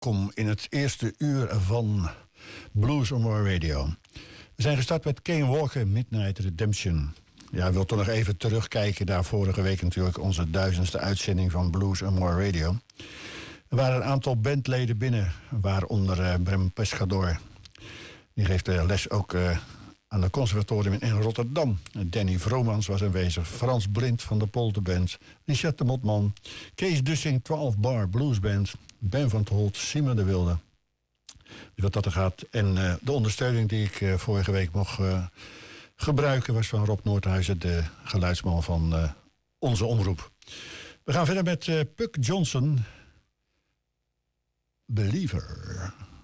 welkom in het eerste uur van Blues on More Radio. We zijn gestart met Kane Walker, Midnight Redemption. Ja, ik wil toch nog even terugkijken naar vorige week natuurlijk onze 1000ste uitzending van Blues on More Radio. Er waren een aantal bandleden binnen, waaronder Brem Pescador. Die geeft les ook aan het conservatorium in Rotterdam. Danny Vromans was aanwezig, Frans Blind van de Polterband, Richard de Motman, Kees Dussing 12 Bar Bluesband, Ben van 't Holt, Simon de Wilde. Dus wat dat er gaat. En de ondersteuning die ik vorige week mocht gebruiken was van Rob Noordhuizen, de geluidsman van onze omroep. We gaan verder met Puck Johnson, Believer.